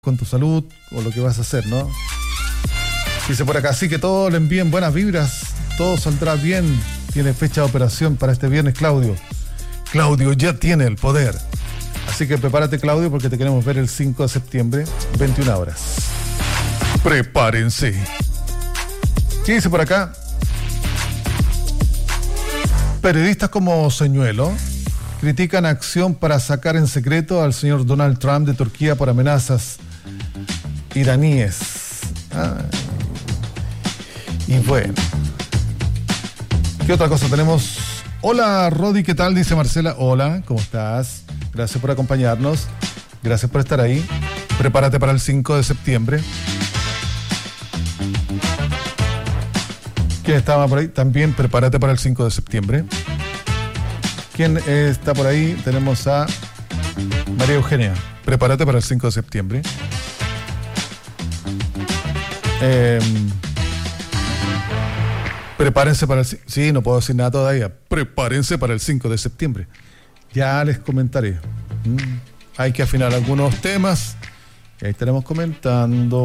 con tu salud o lo que vas a hacer, ¿no? Dice por acá, así que todos le envíen buenas vibras, todo saldrá bien. Tiene fecha de operación para este viernes, Claudio. Claudio ya tiene el poder. Así que prepárate, Claudio, porque te queremos ver el 5 de septiembre, 21 horas. Prepárense. ¿Qué dice por acá? Periodistas como Señuelo critican acción para sacar en secreto al señor Donald Trump de Turquía por amenazas iraníes. Y bueno, ¿qué otra cosa tenemos? Hola, Rodi, ¿qué tal? Dice Marcela. Hola, ¿cómo estás? Gracias por acompañarnos. Gracias por estar ahí. Prepárate para el 5 de septiembre. ¿Quién estaba por ahí? También prepárate para el 5 de septiembre. ¿Quién está por ahí? Tenemos a María Eugenia. Prepárate para el 5 de septiembre. Prepárense para el... Sí, no puedo decir nada todavía. Prepárense para el 5 de septiembre. Ya les comentaré. Hay que afinar algunos temas. Y ahí estaremos comentando.